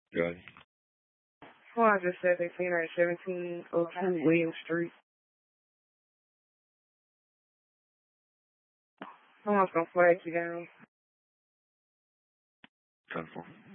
Good. Well, I just said they seen her at 1702 William Street. Someone's gonna flag you down. 10-4.